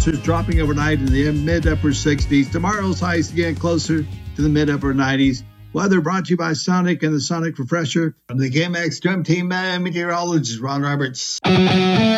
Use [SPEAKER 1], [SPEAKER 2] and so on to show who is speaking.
[SPEAKER 1] temperatures dropping overnight in the mid-upper 60s. Tomorrow's highs again closer to the mid-upper 90s. Weather brought to you by Sonic and the Sonic Refresher. From the KMX Dream Team meteorologist Ron Roberts.